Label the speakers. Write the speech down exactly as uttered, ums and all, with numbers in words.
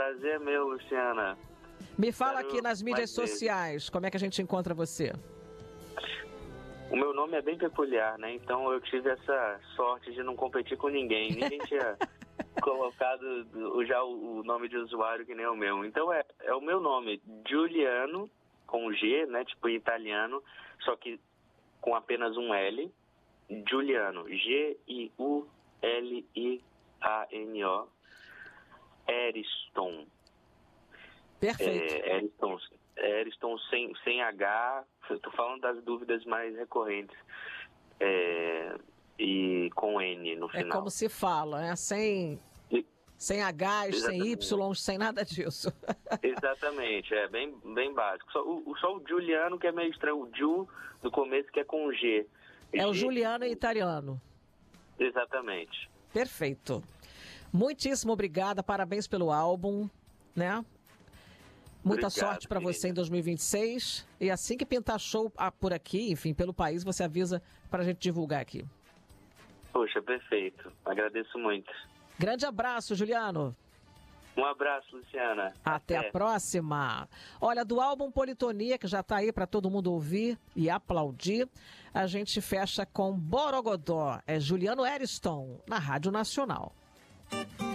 Speaker 1: prazer é meu, Luciana.
Speaker 2: Me fala
Speaker 1: Quero
Speaker 2: aqui nas mídias
Speaker 1: mais vezes.
Speaker 2: sociais, como é que a gente encontra você?
Speaker 1: O meu nome é bem peculiar, né? Então eu tive essa sorte de não competir com ninguém. Ninguém tinha colocado do- já o, o nome de usuário que nem o meu. Então é, é o meu nome, Giuliano, com G, né? Tipo em italiano, só que com apenas um L. Giuliano, G I U L I A N O. Eriston.
Speaker 2: Perfeito.
Speaker 1: É, Eriston, Eriston sem, sem H, estou falando das dúvidas mais recorrentes, é, e com N no
Speaker 2: É
Speaker 1: final.
Speaker 2: como se fala, né? Sem,
Speaker 1: E-
Speaker 2: sem H, sem
Speaker 1: Exatamente.
Speaker 2: Y, sem nada disso.
Speaker 1: Exatamente, é bem, bem básico. Só o, o- só o Giuliano que é meio estranho, o Giu do começo que é com G.
Speaker 2: É o
Speaker 1: G-
Speaker 2: Juliano em italiano.
Speaker 1: Exatamente.
Speaker 2: Perfeito. Muitíssimo obrigada, parabéns pelo álbum, né? Muita
Speaker 1: Obrigado,
Speaker 2: sorte para você em
Speaker 1: querida.
Speaker 2: dois mil e vinte e seis. E assim que pintar show ah, por aqui, enfim, pelo país, você avisa para a gente divulgar aqui.
Speaker 1: Poxa, perfeito. Agradeço muito.
Speaker 2: Grande abraço, Juliano.
Speaker 1: Um abraço, Luciana.
Speaker 2: Até a próxima. Olha, do álbum Politonia, que já está aí para todo mundo ouvir e aplaudir, a gente fecha com Borogodó. É Juliano Eriston, na Rádio Nacional.